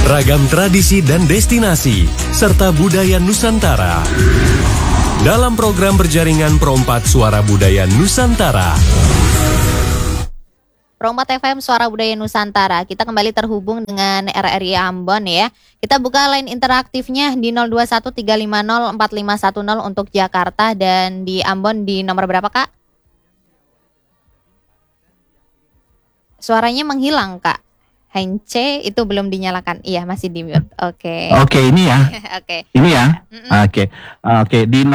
Ragam tradisi dan destinasi, serta budaya Nusantara. Dalam program berjaringan Pro4 Suara Budaya Nusantara. Pro4 FM Suara Budaya Nusantara. Kita kembali terhubung dengan RRI Ambon ya. Kita buka line interaktifnya di 0213504510 untuk Jakarta, dan di Ambon di nomor berapa, Kak? Suaranya menghilang, Kak. Hence itu belum dinyalakan. Iya, masih di mute. Oke. Oke, ini ya. Oke. Ini ya. Oke, di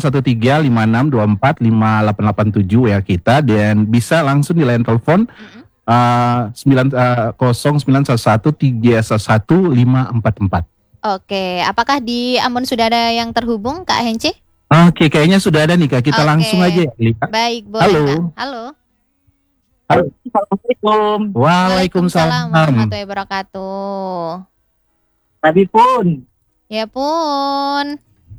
081356245887 ya kita, dan bisa langsung di line telepon 0911313544. Oke, apakah di Ambon sudah ada yang terhubung, Kak Hence? Oke, kayaknya sudah ada nih, Kak. Kita langsung aja ya, Lika. Baik, boleh, Halo. Kak. Halo. Assalamualaikum. Waalaikumsalam warahmatullahi wabarakatuh. Tadi pun. Ya pun.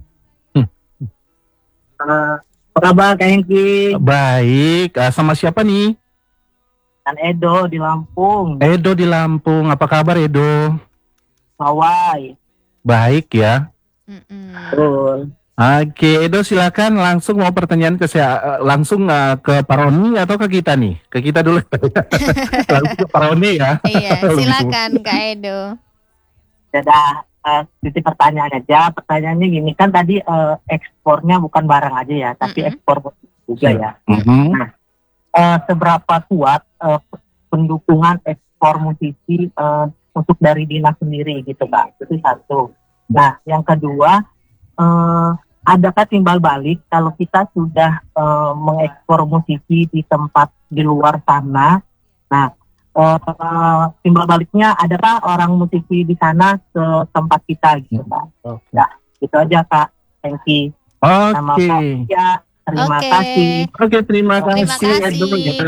Apa kabar Kak Hengki? Baik, sama siapa nih? Kan Edo di Lampung. Edo di Lampung, apa kabar Edo? Mawai. Baik ya. Betul. Oke, Edo silakan langsung mau pertanyaan ke saya, langsung ke Pak Roni atau ke kita nih? Ke kita dulu. Langsung ke Pak Roni ya. Iya, silakan Kak Edo. Sudah titip pertanyaan aja. Pertanyaannya gini, kan tadi ekspornya bukan barang aja ya, tapi ekspor juga ya. Nah, seberapa kuat pendukungan ekspor musisi untuk dari dinas sendiri gitu, Pak? Itu satu. Nah, yang kedua, adakah timbal balik kalau kita sudah mengekspor musisi di tempat di luar sana? Nah, timbal baliknya adakah orang musisi di sana ke tempat kita gitu, Pak? Nah, itu aja, Kak. Thank you. Oke. Terima kasih. Oke, terima kasih. Edo.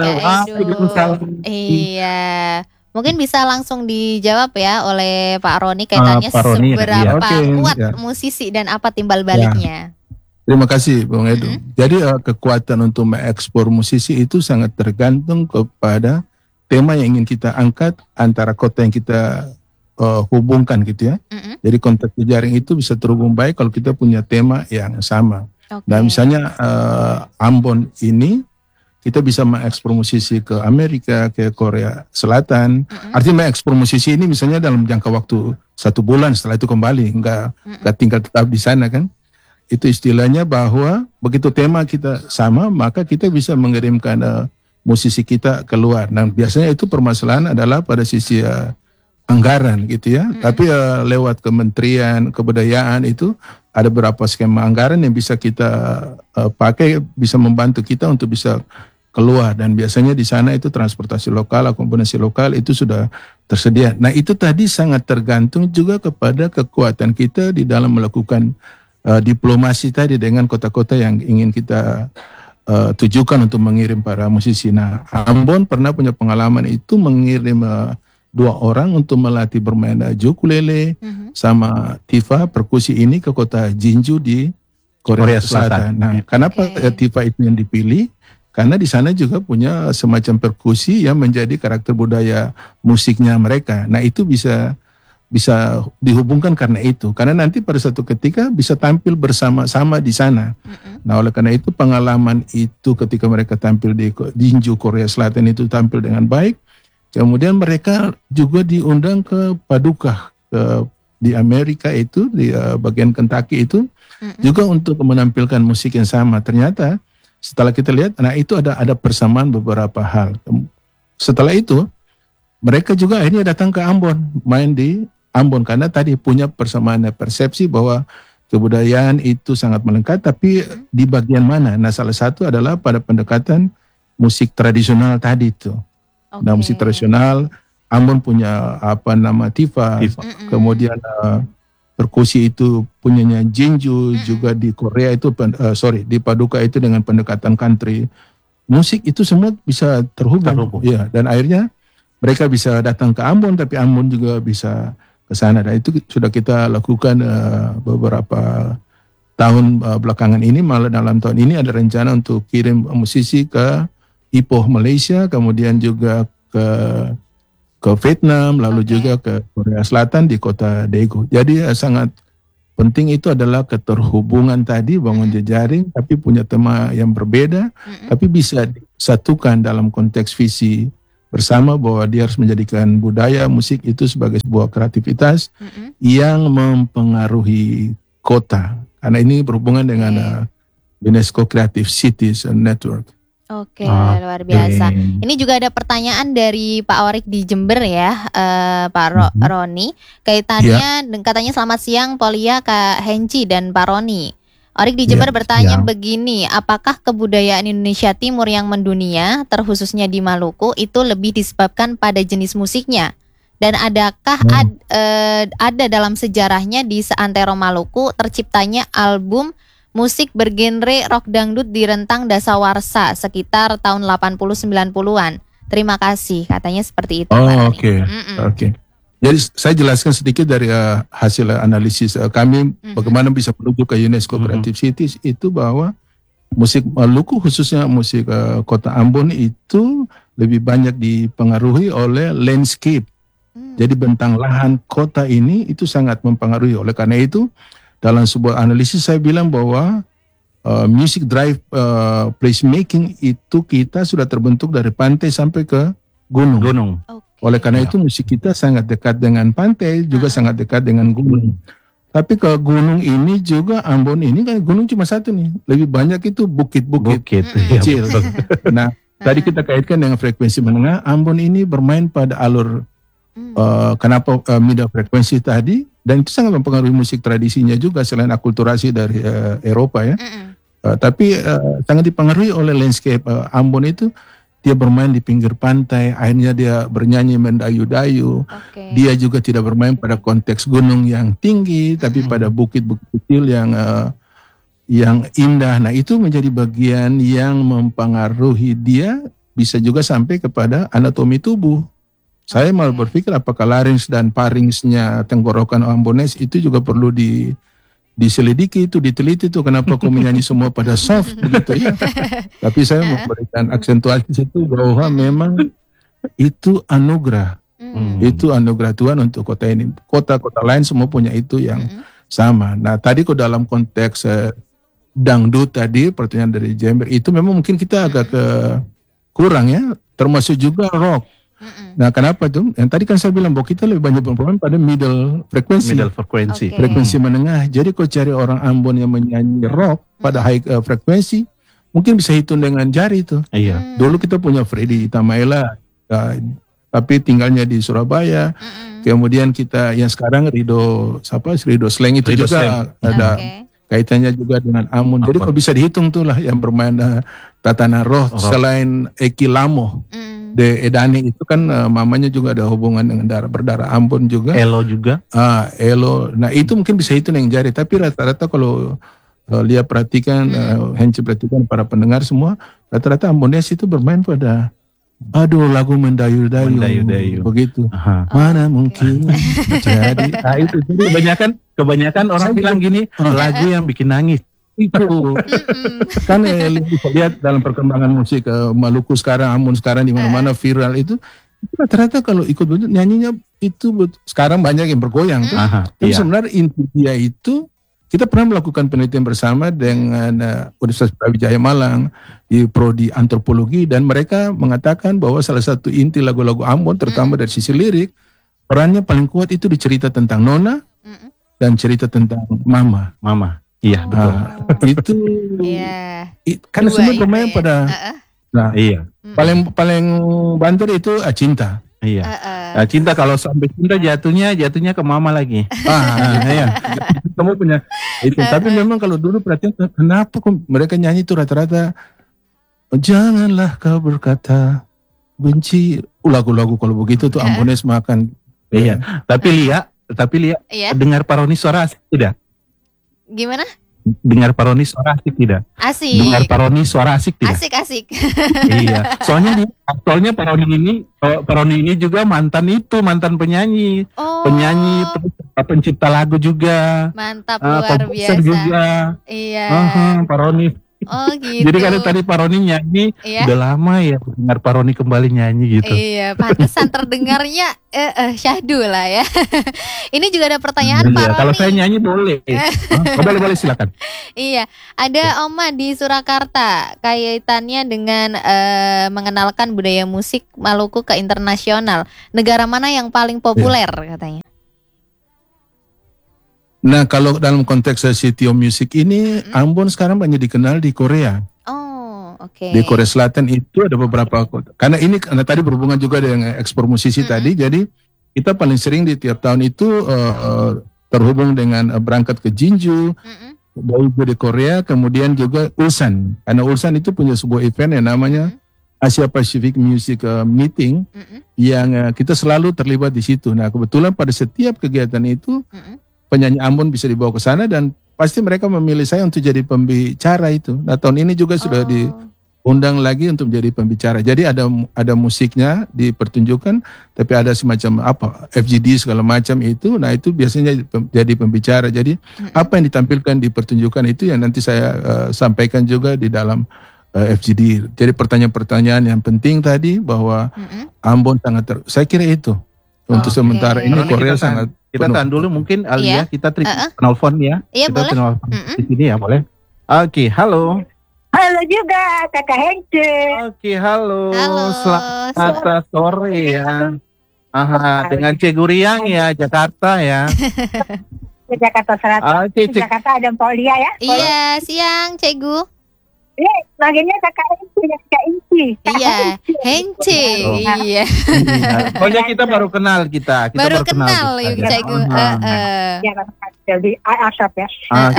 Iya. Mungkin bisa langsung dijawab ya oleh Pak Roni kaitannya seberapa kuat musisi dan apa timbal baliknya. Terima kasih Bung Edo. Jadi kekuatan untuk mengekspor musisi itu sangat tergantung kepada tema yang ingin kita angkat antara kota yang kita hubungkan gitu ya. Jadi kontak jejaring itu bisa terhubung baik kalau kita punya tema yang sama. Nah misalnya Ambon ini kita bisa mengekspor musisi ke Amerika, ke Korea Selatan. Artinya mengekspor musisi ini misalnya dalam jangka waktu 1 bulan, setelah itu kembali, enggak tinggal tetap di sana kan. Itu istilahnya bahwa begitu tema kita sama, maka kita bisa mengirimkan musisi kita keluar. Nah biasanya itu permasalahan adalah pada sisi anggaran gitu ya. Tapi lewat Kementerian Kebudayaan itu ada beberapa skema anggaran yang bisa kita pakai, bisa membantu kita untuk bisa keluar, dan biasanya di sana itu transportasi lokal, akomodasi lokal itu sudah tersedia. Nah itu tadi sangat tergantung juga kepada kekuatan kita di dalam melakukan diplomasi tadi dengan kota-kota yang ingin kita tujukan untuk mengirim para musisi. Nah Ambon pernah punya pengalaman itu mengirim 2 orang untuk melatih bermain ukulele sama tifa perkusi ini ke kota Jinju di Korea Selatan. Nah kenapa tifa itu yang dipilih? Karena di sana juga punya semacam perkusi yang menjadi karakter budaya musiknya mereka. Nah itu bisa dihubungkan karena itu. Karena nanti pada suatu ketika bisa tampil bersama-sama di sana. Nah oleh karena itu pengalaman itu ketika mereka tampil di Jinju Korea Selatan itu tampil dengan baik. Kemudian mereka juga diundang ke Paducah di Amerika itu, di bagian Kentucky itu, juga untuk menampilkan musik yang sama. Ternyata setelah kita lihat, nah itu ada persamaan beberapa hal. Setelah itu, mereka juga akhirnya datang ke Ambon, main di Ambon, karena tadi punya persamaan persepsi bahwa kebudayaan itu sangat melengkap, tapi di bagian mana? Nah salah satu adalah pada pendekatan musik tradisional tadi itu. Nah musik tradisional, Ambon punya tifa. Kemudian perkusi itu punyanya Jinju, juga di Korea itu di Paducah itu dengan pendekatan country. Musik itu semua bisa terhubung. Ya, dan akhirnya mereka bisa datang ke Ambon, tapi Ambon juga bisa ke sana. Dan itu sudah kita lakukan beberapa tahun belakangan ini. Malah dalam tahun ini ada rencana untuk kirim musisi ke Ipoh Malaysia, kemudian juga ke ke Vietnam, lalu juga ke Korea Selatan di kota Daegu. Jadi sangat penting itu adalah keterhubungan tadi, bangun jejaring, tapi punya tema yang berbeda, tapi bisa disatukan dalam konteks visi bersama bahwa dia harus menjadikan budaya musik itu sebagai sebuah kreativitas yang mempengaruhi kota. Karena ini berhubungan dengan UNESCO Creative Cities Network. Oke, luar biasa. Ini juga ada pertanyaan dari Pak Orik di Jember ya, Pak Roni. Kaitannya, katanya selamat siang Polia, Kak Henci dan Pak Roni. Orik di Jember bertanya begini, apakah kebudayaan Indonesia Timur yang mendunia, terkhususnya di Maluku, itu lebih disebabkan pada jenis musiknya? Dan adakah ada dalam sejarahnya di seantero Maluku terciptanya album musik bergenre rock dangdut di rentang dasawarsa sekitar tahun 80-90-an? Terima kasih, katanya seperti itu. Oke. Jadi saya jelaskan sedikit dari hasil analisis kami bagaimana bisa menuju ke UNESCO Creative Cities itu bahwa musik Maluku khususnya musik kota Ambon itu lebih banyak dipengaruhi oleh landscape. Jadi bentang lahan kota ini itu sangat mempengaruhi. Oleh karena itu dalam sebuah analisis saya bilang bahwa music drive placemaking itu kita sudah terbentuk dari pantai sampai ke gunung. Oleh karena itu musik kita sangat dekat dengan pantai, juga sangat dekat dengan gunung. Tapi ke gunung ini juga Ambon ini kan gunung cuma satu nih, lebih banyak itu bukit-bukit kecil. Nah, tadi kita kaitkan dengan frekuensi menengah, Ambon ini bermain pada alur kenapa middle frekuensi tadi, dan itu sangat mempengaruhi musik tradisinya juga selain akulturasi dari Eropa ya. Tapi sangat dipengaruhi oleh landscape Ambon itu. Dia bermain di pinggir pantai, akhirnya dia bernyanyi mendayu-dayu. Dia juga tidak bermain pada konteks gunung yang tinggi, tapi pada bukit-bukit kecil yang indah. Nah itu menjadi bagian yang mempengaruhi dia, bisa juga sampai kepada anatomi tubuh. Saya malah berpikir apakah larynx dan pharynxnya tenggorokan Ambonese itu juga perlu diselidiki itu, diteliti itu kenapa kok menyanyi semua pada soft begitu ya. Tapi saya memberikan aksentuasi itu bahwa memang itu anugerah. Itu anugerah Tuhan untuk kota ini. Kota-kota lain semua punya itu yang sama. Nah, tadi kok dalam konteks dangdut tadi pertanyaan dari Jember itu memang mungkin kita agak kurang ya, termasuk juga rock. Nah, kenapa tuh? Yang tadi kan saya bilang bahwa kita lebih banyak bermain pada middle frekuensi. Frekuensi menengah. Jadi kalau cari orang Ambon yang menyanyi rock pada high frekuensi, mungkin bisa hitung dengan jari itu. Dulu kita punya Freddy Tamaela, tapi tinggalnya di Surabaya. Kemudian kita yang sekarang Rido Sleng itu juga ada kaitannya juga dengan Ambon. Jadi kalau bisa dihitung tuh lah yang bermain Tatana Roh selain Eki Lamo. De Edani itu kan mamanya juga ada hubungan dengan berdarah Ambon juga. Elo juga. Elo. Nah itu mungkin bisa hitung yang jari. Tapi rata-rata kalau lihat perhatikan, Henci perhatikan para pendengar semua, rata-rata Ambonese itu bermain pada lagu mendayu-dayu. Begitu. Mana mungkin jadi. Nah itu kebanyakan orang bilang gini, lagu yang bikin nangis. Itu kan bisa lihat dalam perkembangan musik Maluku sekarang, Ambon sekarang di mana-mana viral itu rata-rata kalau ikut nyanyinya itu sekarang banyak yang bergoyang tuh. Tapi sebenarnya inti dia itu kita pernah melakukan penelitian bersama dengan Universitas Brawijaya Malang di prodi antropologi, dan mereka mengatakan bahwa salah satu inti lagu-lagu Ambon terutama dari sisi lirik, perannya paling kuat itu di cerita tentang Nona dan cerita tentang Mama. Iya betul. Itu karena semua bermain pada paling banter itu cinta. Cinta kalau sampai cinta jatuhnya ke mama lagi. Kamu punya itu. Tapi memang kalau dulu perhatian kenapa kok mereka nyanyi itu rata-rata janganlah kau berkata benci, lagu-lagu kalau begitu tuh Ambonese makan. Tapi Lia dengar Paroni suara asik tidak? Gimana? Dengar Paroni suara asik tidak? Asik. Dengar Paroni suara asik tidak? Asik. Iya. Soalnya Paroni ini juga mantan penyanyi. Penyanyi, pencipta lagu juga. Mantap, luar biasa. juga. Iya. Paroni Oh gitu. Jadi kalau tadi Pak Roni nyanyi, udah lama ya dengar Pak Roni kembali nyanyi gitu. Iya, pantesan terdengarnya syahdu lah ya. Ini juga ada pertanyaan Pak Roni. Kalau saya nyanyi boleh. Boleh silakan. Iya, ada Oma di Surakarta kaitannya dengan mengenalkan budaya musik Maluku ke internasional. Negara mana yang paling populer katanya? Nah, kalau dalam konteks City of Music ini, Ambon sekarang banyak dikenal di Korea. Oh, oke. Di Korea Selatan itu ada beberapa kota. Karena tadi berhubungan juga dengan ekspor musisi tadi, jadi kita paling sering di tiap tahun itu terhubung dengan berangkat ke Jeonju, Daegu di Korea, kemudian juga Ulsan. Karena Ulsan itu punya sebuah event yang namanya Asia Pacific Music Meeting, yang kita selalu terlibat di situ. Nah, kebetulan pada setiap kegiatan itu, penyanyi Ambon bisa dibawa ke sana dan pasti mereka memilih saya untuk jadi pembicara itu. Nah, tahun ini juga sudah diundang lagi untuk menjadi pembicara. Jadi ada musiknya dipertunjukkan, tapi ada semacam FGD segala macam itu. Nah, itu biasanya jadi pembicara. Jadi apa yang ditampilkan di pertunjukan itu yang nanti saya sampaikan juga di dalam FGD. Jadi pertanyaan-pertanyaan yang penting tadi bahwa Ambon sangat saya kira itu. Untuk sementara ini Korea sangat. Kita tahan dulu mungkin Alia, kita telepon ya. Iya, kita boleh. Di sini ya, boleh. Oke, halo. Halo juga Kakak Hence. Oke, halo. Halo. Selamat sore ya. Dengan Cegu Riang ya, Jakarta ya. Ke Jakarta Selatan. Jakarta ada Polia ya. Iya, siang Cegu. Ini manggilnya Kakak Hence, Kakak Inci. Iya, Hence. Iya. Pokoknya kita baru kenal kita. Baru kenal yuk Cegu. Ya, di Asap ya.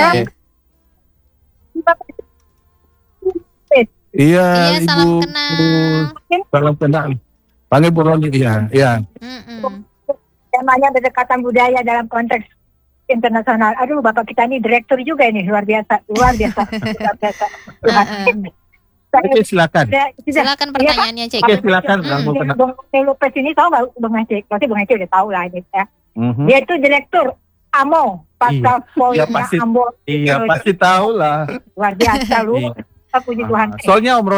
Iya, salam Ibu. kenal. Salam kenal. Panggil Bu Roni, iya. Temanya berdekatan budaya dalam konteks internasional. Aduh, Bapak kita ini direktur juga ini, luar biasa. Oke, silakan. Silakan pertanyaannya Cegu. Oke, silakan. Bung Lopez ini tahu nggak Bung Hence? Pasti Bung Hence udah tahu lah ini ya. Dia itu direktur AMO, pasca poinnya Ambon. Iya, pasti tahu lah. Luar biasa lu. Puji Tuhan. Soalnya Om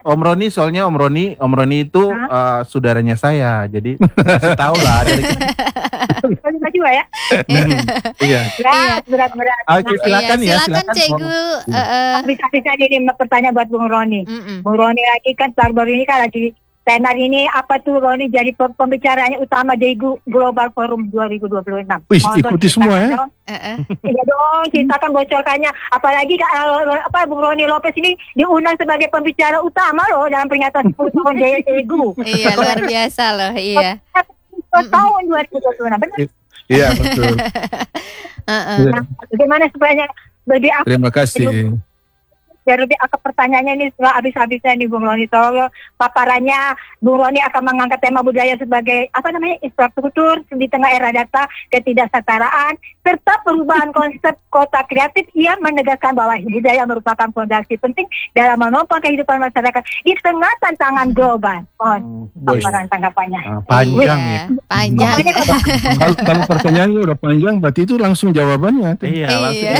Roni itu saudaranya saya, jadi tahu lah dari juga ya. Iya. Berat. Oke, silakan ya. Silakan Cegu. Bisa jadi pertanyaan buat Bung Roni. Bung Roni lagi kan baru ini kan lagi tenar ini apa tuh Roni jadi pembicaranya utama Daegu Global Forum 2026. Wih, ikuti semua ya. Iya dong, ceritakan bocorkannya. Apalagi Bung Roni Lopez ini diundang sebagai pembicara utama loh dalam peringatan 10 tahun Daegu. Iya, luar biasa loh, iya. Tahun 2026, benar? Iya, betul. Bagaimana supaya lebih Terima kasih. Biar lebih pertanyaannya ini setelah habis-habisnya nih Bung Roni, tolong paparannya Bung Roni akan mengangkat tema budaya sebagai infrastruktur di tengah era data, ketidaksetaraan, serta perubahan konsep kota kreatif yang menegaskan bahwa budaya merupakan fondasi penting dalam menopang kehidupan masyarakat di tengah tantangan global. Paparan tanggapannya. Panjang ya. Panjang. Kalau pertanyaannya udah panjang, berarti itu langsung jawabannya. Iya, langsung.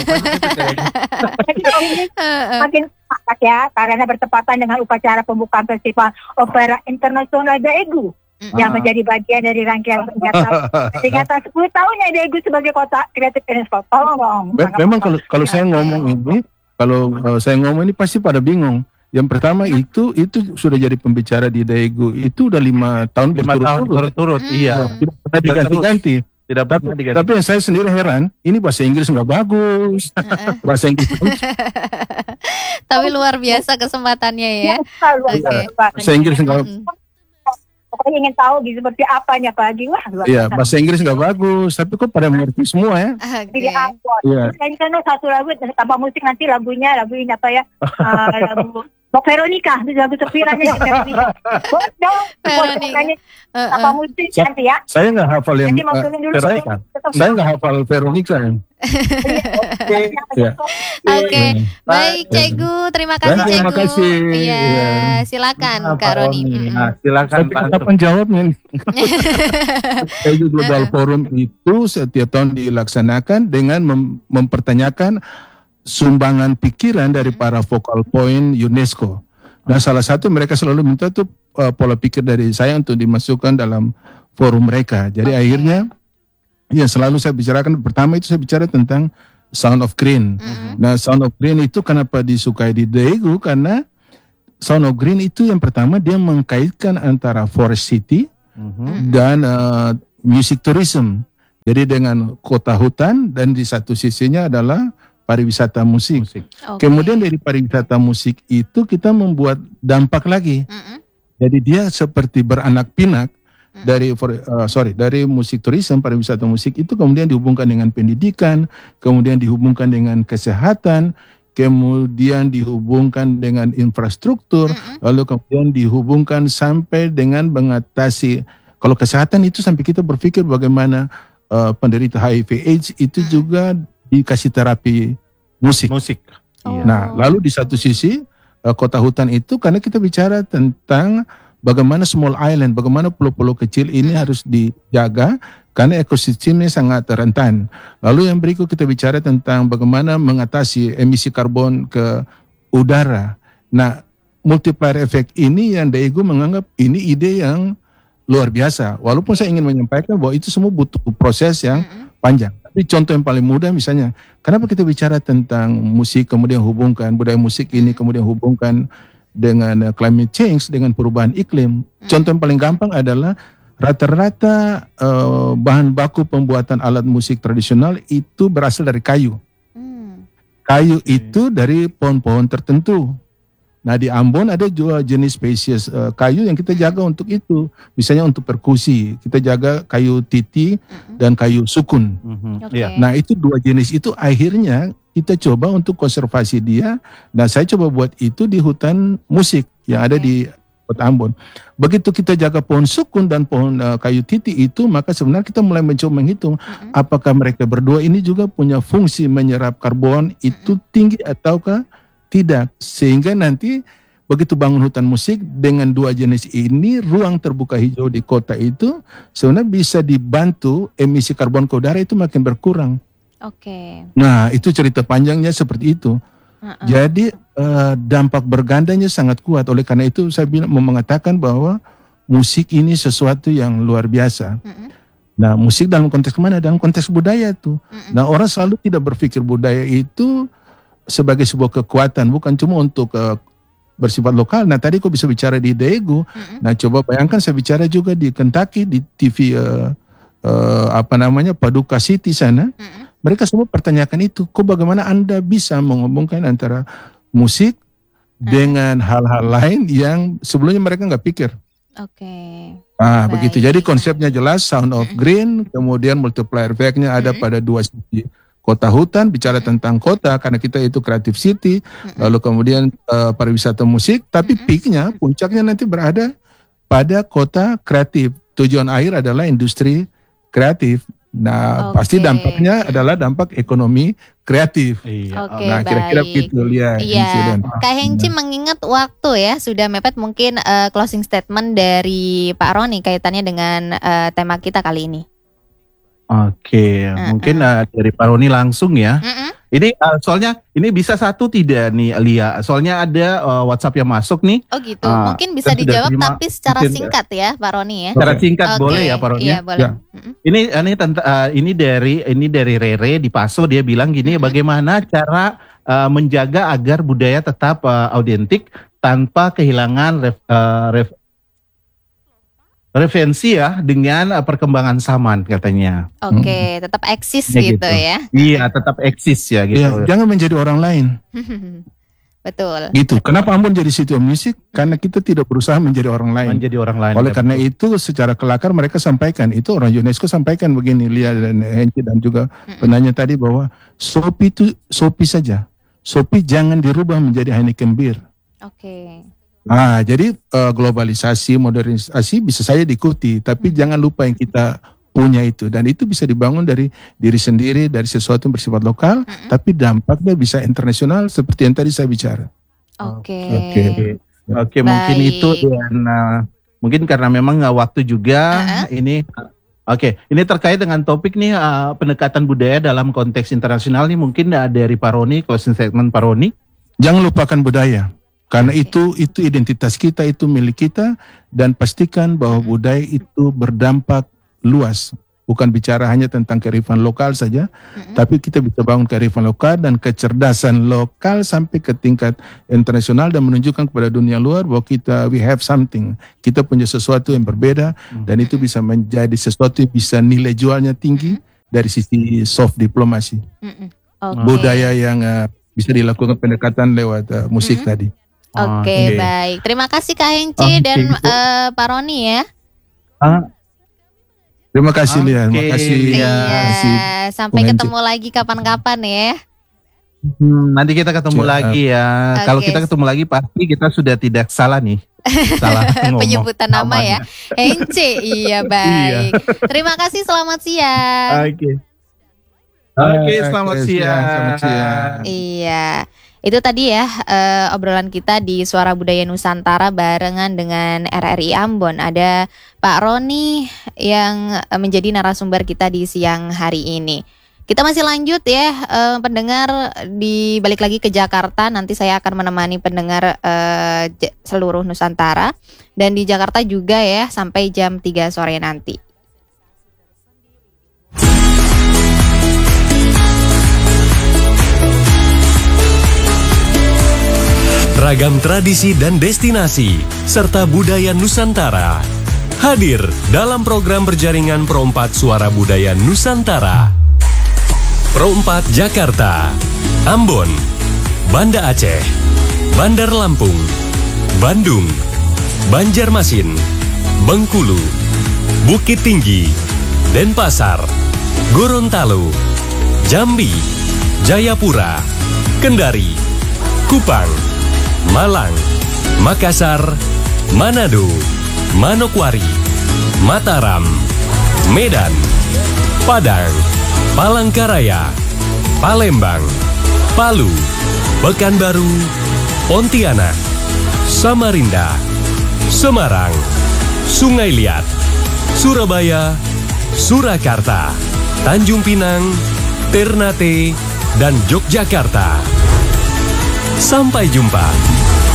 Makin sepakat ya, karena bertepatan dengan upacara pembukaan Festival Opera Internasional Daegu yang menjadi bagian dari rangkaian peringatan 10 tahunnya Daegu sebagai kota kreatif UNESCO. Tolong. Memang kalau saya ngomong ini pasti pada bingung. Yang pertama itu sudah jadi pembicara di Daegu itu udah 5 tahun berturut-turut. Iya. Tidak pernah diganti-ganti. Tapi yang saya sendiri heran, ini bahasa Inggris nggak bagus, bahasa Inggris. Tapi luar biasa kesempatannya ya. Bahasa Inggris nggak. Pokoknya ingin tahu gitu seperti apanya pagi. Wah, iya, bahasa Inggris nggak bagus, tapi kok pada mengerti semua ya. Iya. Kan satu lagu tanpa musik nanti lagu ini apa ya? Lagu Bok Veronica, lagu terviralnya Veronica. Apa musik nanti ya? Saya nggak hafal yang saya nggak hafal Veronica ya. Oke, baik Cegu, terima kasih Cegu. Terima kasih. Iya, silakan Kak Roni. Silakan. Kapan jawabnya? Daegu Global Forum itu setiap tahun dilaksanakan dengan mempertanyakan sumbangan pikiran dari para focal point UNESCO. Nah, salah satu mereka selalu minta tuh pola pikir dari saya untuk dimasukkan dalam forum mereka. Jadi akhirnya ya selalu saya bicarakan, pertama itu saya bicara tentang Sound of Green. Nah, Sound of Green itu kenapa disukai di Daegu, karena Sound of Green itu yang pertama dia mengkaitkan antara forest city dan music tourism. Jadi dengan kota hutan, dan di satu sisinya adalah pariwisata musik. Okay. Kemudian dari pariwisata musik itu kita membuat dampak lagi. Jadi dia seperti beranak pinak dari musik tourism, pariwisata musik itu kemudian dihubungkan dengan pendidikan, kemudian dihubungkan dengan kesehatan, kemudian dihubungkan dengan infrastruktur, lalu kemudian dihubungkan sampai dengan mengatasi. Kalau kesehatan itu sampai kita berpikir bagaimana penderita HIV/AIDS itu juga dikasih terapi musik. Nah, lalu di satu sisi kota hutan itu karena kita bicara tentang bagaimana small island, bagaimana pulau-pulau kecil ini harus dijaga karena ekosistemnya sangat rentan. Lalu yang berikut kita bicara tentang bagaimana mengatasi emisi karbon ke udara. Nah, multiplier effect ini yang Daegu menganggap ini ide yang luar biasa. Walaupun saya ingin menyampaikan bahwa itu semua butuh proses yang panjang. Tapi contoh yang paling mudah misalnya, kenapa kita bicara tentang musik kemudian hubungkan budaya musik ini kemudian hubungkan dengan climate change, dengan perubahan iklim. Contoh yang paling gampang adalah rata-rata bahan baku pembuatan alat musik tradisional itu berasal dari kayu. Kayu itu dari pohon-pohon tertentu. Nah, di Ambon ada juga jenis spesies kayu yang kita jaga untuk itu. Misalnya untuk perkusi, kita jaga kayu titi dan kayu sukun. Nah, itu dua jenis itu akhirnya kita coba untuk konservasi dia. Dan saya coba buat itu di hutan musik yang ada di Kota Ambon. Begitu kita jaga pohon sukun dan pohon kayu titi itu, maka sebenarnya kita mulai mencoba menghitung apakah mereka berdua ini juga punya fungsi menyerap karbon itu tinggi ataukah tidak, sehingga nanti begitu bangun hutan musik dengan dua jenis ini, ruang terbuka hijau di kota itu sebenarnya bisa dibantu emisi karbon ke udara itu makin berkurang. Nah, itu cerita panjangnya seperti itu. Jadi dampak bergandanya sangat kuat. Oleh karena itu saya mau mengatakan bahwa musik ini sesuatu yang luar biasa. Nah, musik dalam konteks mana? Dalam konteks budaya tuh. Nah, orang selalu tidak berpikir budaya itu sebagai sebuah kekuatan, bukan cuma untuk bersifat lokal. Nah, tadi kok bisa bicara di Daegu. Nah, coba bayangkan saya bicara juga di Kentucky, di TV Paducah City sana. Mereka semua pertanyakan itu, kok bagaimana Anda bisa menghubungkan antara musik dengan hal-hal lain yang sebelumnya mereka nggak pikir. Begitu. Jadi konsepnya jelas, Sound of Green, kemudian multiplier effect-nya ada pada dua sisi. Kota hutan, bicara tentang kota karena kita itu creative city, lalu kemudian pariwisata musik, tapi peaknya, puncaknya nanti berada pada kota kreatif. Tujuan akhir adalah industri kreatif. Nah, pasti dampaknya adalah dampak ekonomi kreatif. Nah, kira-kira begitu lihat. Kak Hengci mengingat waktu ya sudah mepet, mungkin closing statement dari Pak Roni kaitannya dengan tema kita kali ini. Mungkin dari Pak Roni langsung ya. Ini soalnya ini bisa satu tidak nih Lia. Soalnya ada WhatsApp yang masuk nih. Oh gitu. Mungkin bisa dijawab tapi secara singkat ya Pak Roni ya. Secara singkat boleh ya Pak Roni. Iya, boleh. Ini dari Rere di Paso, dia bilang gini, bagaimana cara menjaga agar budaya tetap autentik tanpa kehilangan referensi ya dengan perkembangan zaman katanya. Tetap eksis gitu ya. Iya, tetap eksis ya gitu. Ya, jangan menjadi orang lain. Betul. Gitu. Kenapa Ambon jadi city of music? Karena kita tidak berusaha menjadi orang lain. Oleh karena itu secara kelakar mereka sampaikan, itu orang UNESCO sampaikan begini, Lia dan Hengci dan juga penanya tadi bahwa Sopi itu Sopi saja. Sopi jangan dirubah menjadi Heineken Beer. Jadi globalisasi, modernisasi bisa saja diikuti, tapi jangan lupa yang kita punya itu, dan itu bisa dibangun dari diri sendiri, dari sesuatu yang bersifat lokal, tapi dampaknya bisa internasional seperti yang tadi saya bicara. Mungkin itu, dan mungkin karena memang waktu juga ini Oke, ini terkait dengan topik nih pendekatan budaya dalam konteks internasional nih, mungkin dari Pak Roni, closing statement Pak Roni. Jangan lupakan budaya, karena itu identitas kita, itu milik kita, dan pastikan bahwa budaya itu berdampak luas. Bukan bicara hanya tentang kearifan lokal saja, tapi kita bisa bangun kearifan lokal dan kecerdasan lokal sampai ke tingkat internasional dan menunjukkan kepada dunia luar bahwa we have something. Kita punya sesuatu yang berbeda dan itu bisa menjadi sesuatu yang bisa nilai jualnya tinggi dari sisi soft diplomasi. Budaya yang bisa dilakukan pendekatan lewat musik tadi. Oke, baik. Terima kasih Kak Henci dan Pak Roni ya. Terima kasih Lia, terima kasih. Iya, sampai ketemu lagi kapan-kapan ya. Nanti kita ketemu lagi ya. Kalau kita ketemu lagi pasti kita sudah tidak salah nih. Salah ngomong. Penyebutan nama ya. Henci, iya baik. Terima kasih, selamat siang. Oke, selamat siang. Selamat siang. Iya. Itu tadi ya obrolan kita di Suara Budaya Nusantara barengan dengan RRI Ambon. Ada Pak Roni yang menjadi narasumber kita di siang hari ini. Kita masih lanjut ya pendengar, di balik lagi ke Jakarta. Nanti saya akan menemani pendengar seluruh Nusantara. Dan di Jakarta juga ya sampai jam 3 sore nanti. Ragam tradisi dan destinasi, serta budaya Nusantara. Hadir dalam program berjaringan Pro 4 Suara Budaya Nusantara. Pro 4 Jakarta, Ambon, Banda Aceh, Bandar Lampung, Bandung, Banjarmasin, Bengkulu, Bukit Tinggi, Denpasar, Gorontalo, Jambi, Jayapura, Kendari, Kupang, Malang, Makassar, Manado, Manokwari, Mataram, Medan, Padang, Palangkaraya, Palembang, Palu, Pekanbaru, Pontianak, Samarinda, Semarang, Sungai Liat, Surabaya, Surakarta, Tanjung Pinang, Ternate, dan Yogyakarta. Sampai jumpa.